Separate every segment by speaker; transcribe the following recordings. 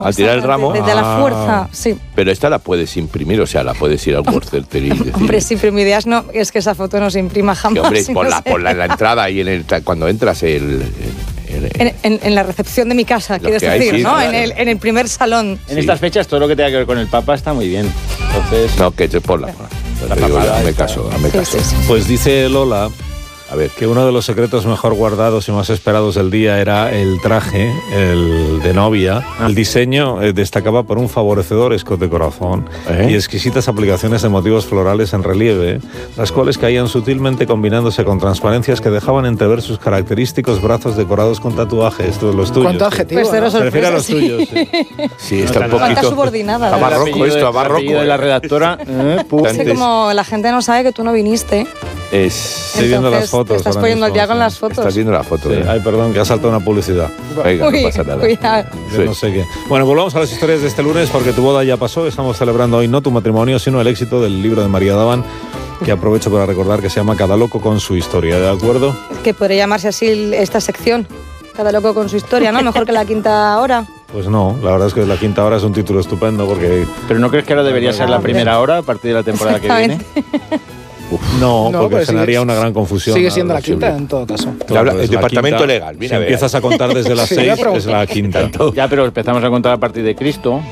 Speaker 1: Al tirar el ramo.
Speaker 2: De la fuerza, sí.
Speaker 1: Pero esta la puedes imprimir, o sea, la puedes ir al World Center y decir...
Speaker 2: Hombre, sí, pero mi idea no, es que esa foto no se imprima jamás.
Speaker 1: Que, hombre,
Speaker 2: no
Speaker 1: ponla en la entrada y cuando entras
Speaker 2: en la recepción de mi casa, quieres decir,
Speaker 1: sí,
Speaker 2: ¿no?
Speaker 1: claro.
Speaker 2: En el primer salón.
Speaker 3: En estas fechas todo lo que tenga que ver con el Papa está muy bien. Entonces,
Speaker 1: No, que ponla.
Speaker 3: La papada
Speaker 1: Hazme
Speaker 3: esta.
Speaker 1: caso.
Speaker 2: Sí.
Speaker 4: Pues dice Lola
Speaker 1: A ver,
Speaker 4: que uno de los secretos mejor guardados y más esperados del día era el traje, el de novia. El diseño destacaba por un favorecedor escote corazón y exquisitas aplicaciones de motivos florales en relieve, las cuales caían sutilmente combinándose con transparencias que dejaban entrever sus característicos brazos decorados con tatuajes. Todos los tuyos.
Speaker 5: ¿Cuánto adjetivo?
Speaker 2: Pues cero
Speaker 5: ¿no?
Speaker 4: Se refiere a los
Speaker 2: sorpresa,
Speaker 4: tuyos. Sí.
Speaker 1: sí, está un
Speaker 2: Cuánta
Speaker 1: poquito...
Speaker 2: subordinada.
Speaker 1: Está
Speaker 2: ¿verdad?
Speaker 1: barroco esto,
Speaker 3: el apellido de la redactora.
Speaker 2: Es que como la gente no sabe que tú no viniste,
Speaker 4: Estoy viendo las fotos.
Speaker 2: te estás
Speaker 4: ahora
Speaker 2: poniendo al
Speaker 4: mismo,
Speaker 2: día con
Speaker 4: sí.
Speaker 2: las fotos.
Speaker 1: Estás viendo la foto.
Speaker 4: Sí. Ay, perdón, que ha saltado una publicidad.
Speaker 1: Venga,
Speaker 2: Uy,
Speaker 1: no pasa nada.
Speaker 2: cuidado.
Speaker 4: Yo
Speaker 1: Sí.
Speaker 4: no sé qué. Bueno, volvamos a las historias de este lunes porque tu boda ya pasó. Estamos celebrando hoy no tu matrimonio, sino el éxito del libro de María Daban, que aprovecho para recordar que se llama Cada loco con su historia, ¿de acuerdo?
Speaker 2: Que podría llamarse así esta sección. Cada loco con su historia, ¿no? Mejor que la quinta hora.
Speaker 4: Pues no, la verdad es que la quinta hora es un título estupendo porque...
Speaker 3: Pero ¿no crees que ahora debería ser la primera hora a partir de la temporada que viene?
Speaker 4: No,
Speaker 5: No,
Speaker 4: porque
Speaker 5: pero
Speaker 4: generaría una gran confusión.
Speaker 5: Sigue siendo la
Speaker 4: Sí.
Speaker 5: quinta en todo caso.
Speaker 1: Habla- el
Speaker 4: es la
Speaker 1: departamento
Speaker 4: quinta.
Speaker 1: legal, mira,
Speaker 4: Si
Speaker 1: a ver.
Speaker 4: empiezas a contar desde las
Speaker 5: Sí,
Speaker 4: 6,
Speaker 5: voy a preguntar.
Speaker 4: es la quinta.
Speaker 3: Ya, pero empezamos a contar a partir de Cristo.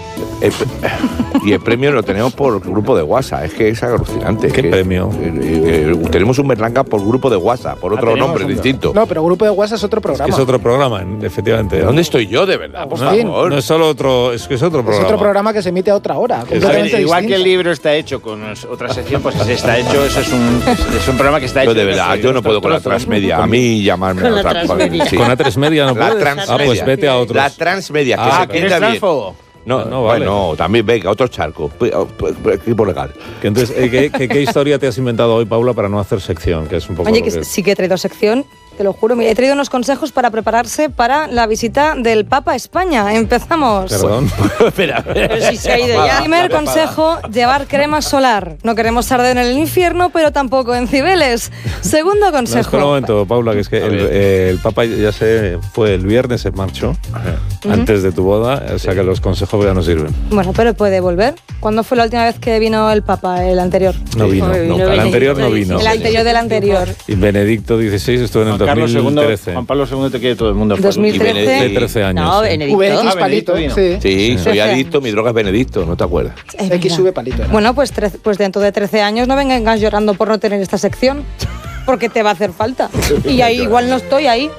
Speaker 1: Y el premio lo tenemos por grupo de WhatsApp. Es que es alucinante.
Speaker 4: ¿Qué premio?
Speaker 1: Tenemos un Berlanga por grupo de WhatsApp, por otro
Speaker 3: tenemos
Speaker 1: nombre
Speaker 3: un-
Speaker 1: distinto.
Speaker 5: No, pero Grupo de WhatsApp es otro
Speaker 4: Es
Speaker 5: programa.
Speaker 4: que es otro programa, efectivamente.
Speaker 1: ¿Dónde estoy yo, de verdad? Por
Speaker 4: No,
Speaker 1: favor.
Speaker 4: no es solo otro, es que es otro
Speaker 5: Es
Speaker 4: programa.
Speaker 5: otro programa que se emite a otra hora.
Speaker 3: A ver,
Speaker 5: Completamente
Speaker 3: igual que el
Speaker 5: distinta.
Speaker 3: libro está hecho con otra sección, pues si está hecho, eso es un programa que está hecho.
Speaker 1: Yo de verdad, yo no puedo con la transmedia. A mí llamarme
Speaker 6: Con
Speaker 1: a
Speaker 6: la
Speaker 1: otra
Speaker 6: transmedia.
Speaker 1: sí.
Speaker 4: Con A3 Media no
Speaker 1: La
Speaker 4: puedes.
Speaker 1: transmedia.
Speaker 4: Ah, pues vete a otros.
Speaker 1: La transmedia, que
Speaker 4: Ah,
Speaker 1: se
Speaker 3: ¿que eres
Speaker 1: entienda bien.
Speaker 3: transfobo?
Speaker 1: No,
Speaker 4: No, vale.
Speaker 1: bueno, también, venga, otro charco. Equipo legal.
Speaker 4: Que entonces, ¿qué historia te has inventado hoy, Paula, para no hacer sección? Que es un poco
Speaker 2: Oye,
Speaker 4: lo
Speaker 2: que sí que he traído sección, te lo juro. Mira, he traído unos consejos para prepararse para la visita del Papa a España. Empezamos.
Speaker 4: Perdón.
Speaker 1: Espera,
Speaker 6: Pero si se ha ido ya.
Speaker 2: Primer consejo, llevar crema solar. No queremos arder en el infierno, pero tampoco en Cibeles. Segundo
Speaker 4: No,
Speaker 2: consejo.
Speaker 4: espera un momento, Paula, que es que el Papa ya se fue el viernes, se marchó antes de tu boda, o sea que los consejos ya no sirven.
Speaker 2: Bueno, pero puede volver. ¿Cuándo fue la última vez que vino el Papa, el anterior?
Speaker 4: No vino,
Speaker 6: Joder,
Speaker 4: no,
Speaker 6: vino
Speaker 4: el
Speaker 6: Benedicto
Speaker 4: anterior no vino.
Speaker 2: El anterior del anterior.
Speaker 4: Y Benedicto XVI estuvo en el
Speaker 3: Juan Carlos II,
Speaker 4: 2013.
Speaker 3: Juan Pablo II te quiere todo el mundo.
Speaker 2: 2013.
Speaker 4: De 13 años.
Speaker 6: No,
Speaker 4: sí.
Speaker 6: Benedicto.
Speaker 5: VX
Speaker 3: Ah,
Speaker 5: palito,
Speaker 3: Benedicto
Speaker 5: sí.
Speaker 1: Sí, soy
Speaker 2: 13
Speaker 1: adicto, mi droga es Benedicto, ¿no te acuerdas?
Speaker 2: Es
Speaker 5: X
Speaker 2: verdad.
Speaker 5: sube palito. era.
Speaker 2: Bueno, pues dentro de 13 años no vengas llorando por no tener esta sección, porque te va a hacer falta. Y ahí igual no estoy ahí.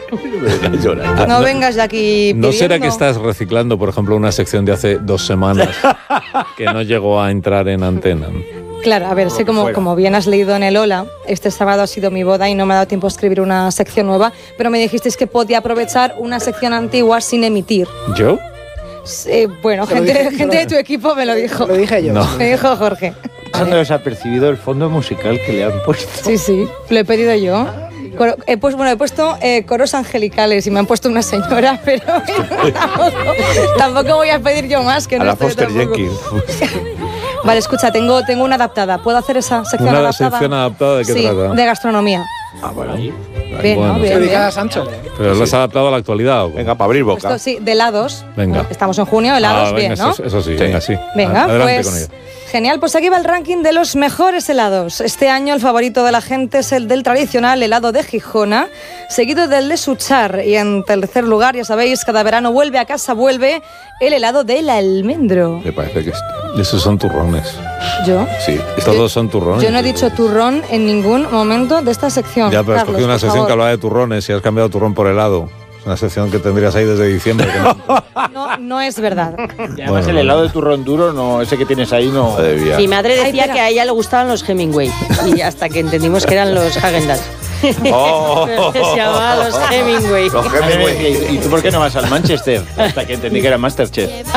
Speaker 2: No vengas de aquí
Speaker 4: ¿No será que
Speaker 2: pidiendo.
Speaker 4: estás reciclando, por ejemplo, una sección de hace 2 semanas que no llegó a entrar en antena?
Speaker 2: Claro, a ver, sé como bien has leído en el Hola, este sábado ha sido mi boda y no me ha dado tiempo a escribir una sección nueva, pero me dijisteis que podía aprovechar una sección antigua sin emitir.
Speaker 4: ¿Yo?
Speaker 2: Bueno,
Speaker 5: Te lo dije,
Speaker 2: gente de tu equipo me lo dijo.
Speaker 5: Lo dije yo.
Speaker 4: No.
Speaker 2: Me dijo Jorge.
Speaker 3: Pasando desapercibido el fondo musical que le han puesto.
Speaker 2: Sí, lo he pedido yo. He puesto coros angelicales y me han puesto una señora, pero tampoco voy a pedir yo más que
Speaker 1: A
Speaker 2: no
Speaker 1: la
Speaker 2: estoy
Speaker 1: Foster
Speaker 2: tampoco.
Speaker 1: Jenkins.
Speaker 2: Vale, escucha, tengo una adaptada. ¿Puedo hacer esa sección
Speaker 4: ¿Una
Speaker 2: adaptada?
Speaker 4: sección adaptada de qué
Speaker 2: sí,
Speaker 4: trata?
Speaker 2: de gastronomía.
Speaker 1: Ah, bueno.
Speaker 2: Bien,
Speaker 4: Bueno,
Speaker 2: ¿no? Bien,
Speaker 5: Dedicada
Speaker 2: bien.
Speaker 5: a Sancho.
Speaker 4: ¿Pero lo has adaptado a la actualidad? ¿o cómo?
Speaker 1: Venga, para abrir boca.
Speaker 2: Esto sí, de helados.
Speaker 4: Venga.
Speaker 2: Estamos en junio, helados,
Speaker 4: Ah, venga,
Speaker 2: bien, ¿no?
Speaker 4: Eso sí,
Speaker 1: Sí.
Speaker 4: venga, sí.
Speaker 2: Venga,
Speaker 4: Adelante
Speaker 2: pues
Speaker 4: con ello.
Speaker 2: genial. Pues aquí va el ranking de los mejores helados. Este año el favorito de la gente es el del tradicional helado de Gijona, seguido del de Suchar. Y en tercer lugar, ya sabéis, cada verano vuelve a casa, vuelve el helado del almendro.
Speaker 1: Me parece que
Speaker 4: Esos son turrones.
Speaker 2: Yo
Speaker 1: sí.
Speaker 4: Todos son turrones.
Speaker 2: no he dicho turrón en ningún momento de esta sección.
Speaker 4: Ya, pero has
Speaker 2: Carlos,
Speaker 4: cogido una
Speaker 2: por
Speaker 4: sección
Speaker 2: favor.
Speaker 4: que hablaba de turrones y has cambiado turrón por helado. Es una sección que tendrías ahí desde diciembre. que no-
Speaker 2: No es verdad.
Speaker 3: Y además
Speaker 4: Bueno,
Speaker 3: el helado de turrón duro, no, ese que tienes ahí, no.
Speaker 1: Madre mía.
Speaker 6: Mi madre decía
Speaker 2: espera.
Speaker 6: que a ella le gustaban los Hemingway. Y hasta que entendimos que eran los Häagen-Dazs.
Speaker 1: Oh.
Speaker 6: Se llamaban los Hemingway.
Speaker 1: Los Hemingway.
Speaker 3: ¿Y tú por qué no vas al Manchester? Hasta que entendí que era Masterchef.